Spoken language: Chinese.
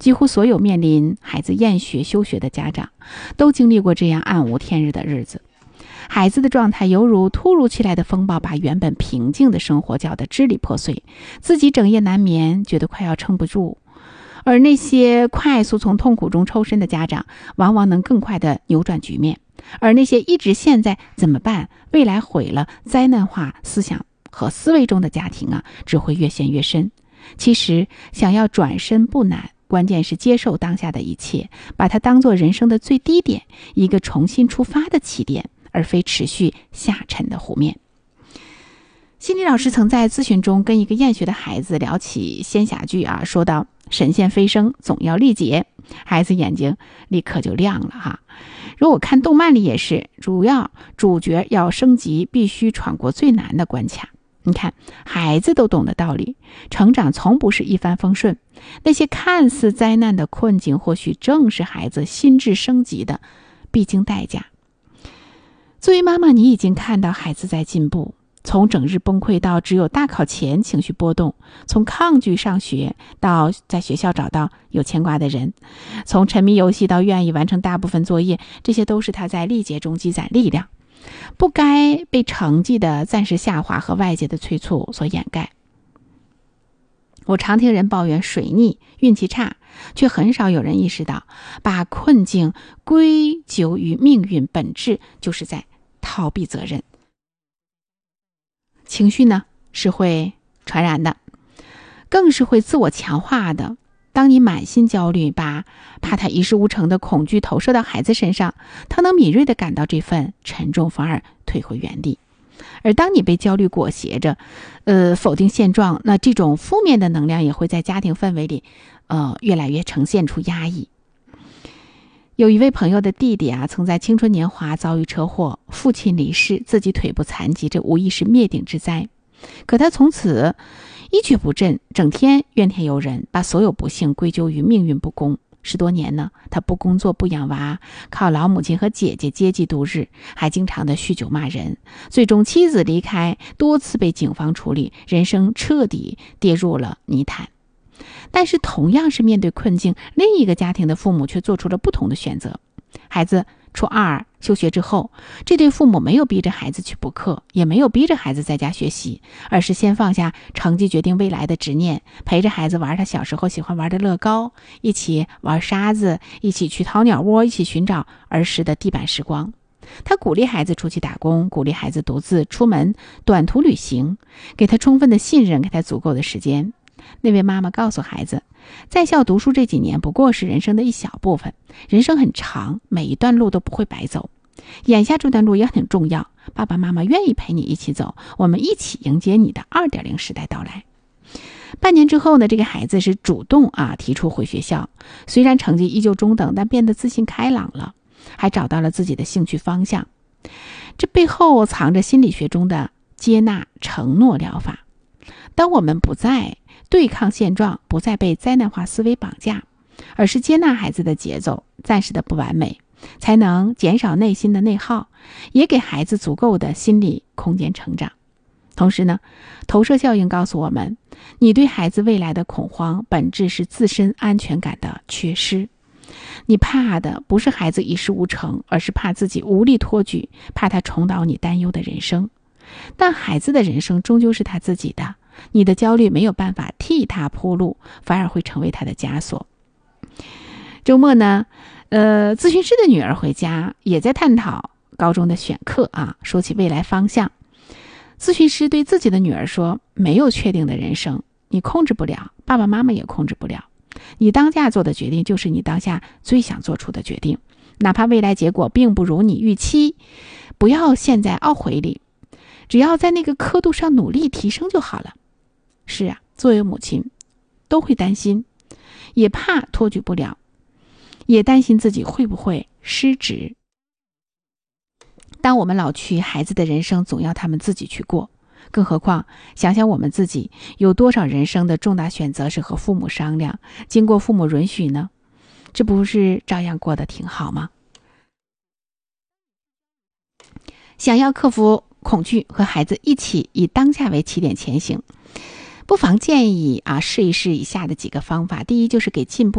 几乎所有面临孩子厌学休学的家长都经历过这样暗无天日的日子。孩子的状态犹如突如其来的风暴，把原本平静的生活搅得支离破碎，自己整夜难眠，觉得快要撑不住。而那些快速从痛苦中抽身的家长，往往能更快地扭转局面，而那些一直陷在怎么办、未来毁了灾难化思想和思维中的家庭啊，只会越陷越深。其实想要转身不难，关键是接受当下的一切，把它当作人生的最低点，一个重新出发的起点，而非持续下沉的湖面。心理老师曾在咨询中跟一个厌学的孩子聊起仙侠剧啊，说到神仙飞升总要历劫，孩子眼睛立刻就亮了哈。如果看动漫里也是，主角要升级必须闯过最难的关卡。你看，孩子都懂的道理，成长从不是一帆风顺，那些看似灾难的困境，或许正是孩子心智升级的必经代价。作为妈妈，你已经看到孩子在进步，从整日崩溃到只有大考前情绪波动，从抗拒上学到在学校找到有牵挂的人，从沉迷游戏到愿意完成大部分作业，这些都是他在历劫中积攒力量，不该被成绩的暂时下滑和外界的催促所掩盖。我常听人抱怨水逆、运气差，却很少有人意识到，把困境归咎于命运，本质就是在逃避责任。情绪呢，是会传染的，更是会自我强化的。当你满心焦虑，把怕他一事无成的恐惧投射到孩子身上，他能敏锐地感到这份沉重，反而退回原地。而当你被焦虑裹挟着，否定现状，那这种负面的能量也会在家庭氛围里，越来越呈现出压抑。有一位朋友的弟弟啊，曾在青春年华遭遇车祸，父亲离世，自己腿部残疾，这无疑是灭顶之灾。可他从此一蹶不振，整天怨天尤人，把所有不幸归咎于命运不公。10多年呢，他不工作不养娃，靠老母亲和姐姐接济度日，还经常的酗酒骂人。最终妻子离开，多次被警方处理，人生彻底跌入了泥潭。但是同样是面对困境，另一个家庭的父母却做出了不同的选择。孩子初2休学之后，这对父母没有逼着孩子去补课，也没有逼着孩子在家学习，而是先放下成绩决定未来的执念，陪着孩子玩他小时候喜欢玩的乐高，一起玩沙子，一起去掏鸟窝，一起寻找儿时的地板时光。他鼓励孩子出去打工，鼓励孩子独自出门短途旅行，给他充分的信任，给他足够的时间。那位妈妈告诉孩子，在校读书这几年不过是人生的一小部分，人生很长，每一段路都不会白走，眼下这段路也很重要，爸爸妈妈愿意陪你一起走，我们一起迎接你的 2.0 时代到来。半年之后呢，这个孩子是主动提出回学校，虽然成绩依旧中等，但变得自信开朗了，还找到了自己的兴趣方向。这背后藏着心理学中的接纳承诺疗法。当我们不再对抗现状，不再被灾难化思维绑架，而是接纳孩子的节奏，暂时的不完美，才能减少内心的内耗，也给孩子足够的心理空间成长。同时呢，投射效应告诉我们，你对孩子未来的恐慌，本质是自身安全感的缺失。你怕的不是孩子一事无成，而是怕自己无力托举，怕他重蹈你担忧的人生。但孩子的人生终究是他自己的，你的焦虑没有办法替他铺路，反而会成为他的枷锁。周末呢，咨询师的女儿回家也在探讨高中的选课说起未来方向。咨询师对自己的女儿说，没有确定的人生，你控制不了，爸爸妈妈也控制不了。你当下做的决定就是你当下最想做出的决定，哪怕未来结果并不如你预期，不要陷在懊悔里，只要在那个刻度上努力提升就好了。是啊，作为母亲都会担心，也怕托举不了，也担心自己会不会失职。当我们老去，孩子的人生总要他们自己去过，更何况想想我们自己有多少人生的重大选择是和父母商量，经过父母允许呢？这不是照样过得挺好吗？想要克服恐惧，和孩子一起以当下为起点前行，不妨建议试一试以下的几个方法。第一，就是给进步